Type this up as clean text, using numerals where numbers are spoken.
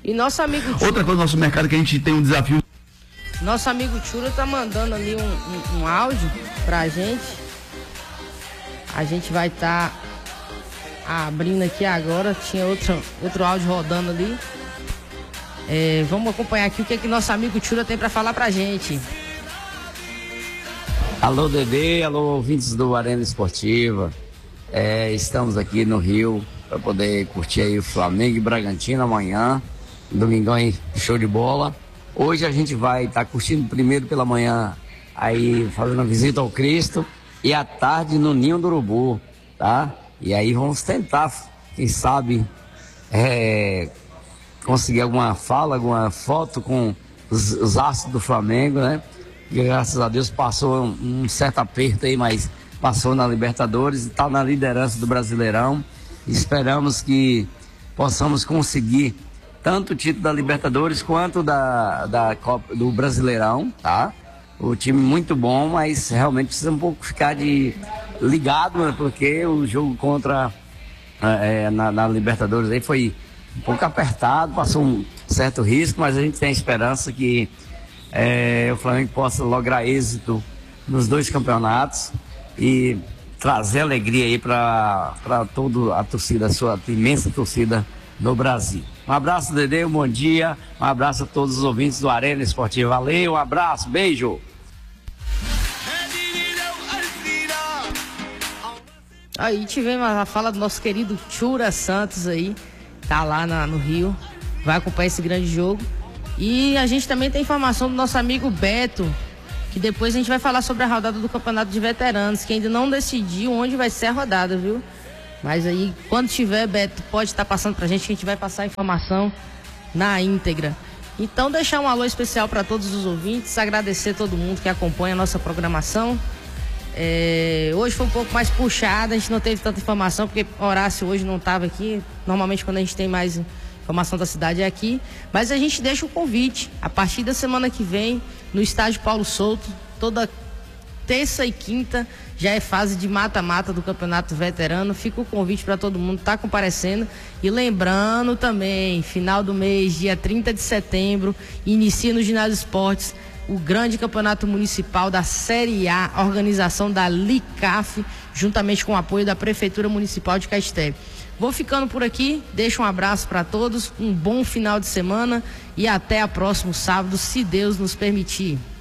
E nosso amigo Tchura, outra coisa do nosso mercado que a gente tem um desafio. Nosso amigo Tchura tá mandando ali um áudio pra gente. A gente vai estar abrindo aqui agora. Tinha outro áudio rodando ali. Vamos acompanhar aqui o que nosso amigo Tchura tem pra falar pra gente. Alô, Dedê, alô, ouvintes do Arena Esportiva. Estamos aqui no Rio para poder curtir aí o Flamengo e Bragantino amanhã. Domingão aí, show de bola. Hoje a gente vai estar curtindo primeiro pela manhã, aí fazendo a visita ao Cristo, e à tarde no Ninho do Urubu, tá? E aí vamos tentar, quem sabe, conseguir alguma fala, alguma foto com os astros do Flamengo, né? E, graças a Deus passou um certo aperto aí, mas passou na Libertadores e está na liderança do Brasileirão. Esperamos que possamos conseguir tanto o título da Libertadores quanto da Copa, do Brasileirão, tá? O time muito bom, mas realmente precisa um pouco ficar ligado, né? Porque o jogo contra na Libertadores aí foi um pouco apertado, passou um certo risco, mas a gente tem a esperança que o Flamengo possa lograr êxito nos dois campeonatos e trazer alegria aí para toda a torcida, a sua imensa torcida no Brasil. Um abraço, Dedê, um bom dia, um abraço a todos os ouvintes do Arena Esportiva. Valeu, um abraço, beijo. Aí tivemos a fala do nosso querido Tchura Santos aí, tá lá no Rio, vai acompanhar esse grande jogo. E a gente também tem informação do nosso amigo Beto, que depois a gente vai falar sobre a rodada do Campeonato de Veteranos, que ainda não decidiu onde vai ser a rodada, viu? Mas aí, quando tiver, Beto, pode estar passando pra gente, que a gente vai passar a informação na íntegra. Então, deixar um alô especial para todos os ouvintes, agradecer todo mundo que acompanha a nossa programação. Hoje foi um pouco mais puxada, a gente não teve tanta informação, porque Horácio hoje não estava aqui. Normalmente, quando a gente tem mais informação da cidade é aqui. Mas a gente deixa o convite, a partir da semana que vem, no estádio Paulo Souto, toda terça e quinta, já é fase de mata-mata do Campeonato Veterano. Fica o convite para todo mundo estar comparecendo. E lembrando também, final do mês, dia 30 de setembro, inicia no Ginásio Esportes o grande campeonato municipal da Série A, organização da LICAF, juntamente com o apoio da Prefeitura Municipal de Caeté. Vou ficando por aqui, deixo um abraço para todos, um bom final de semana e até o próximo sábado, se Deus nos permitir.